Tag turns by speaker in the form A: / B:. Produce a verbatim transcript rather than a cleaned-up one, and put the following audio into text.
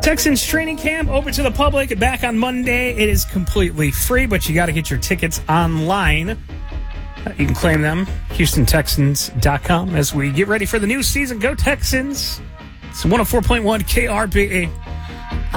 A: Texans training camp open to the public back on Monday. It is completely free, but you got to get your tickets online. You can claim them, Houston Texans dot com, as we get ready for the new season. Go Texans. It's one oh four point one K R B A.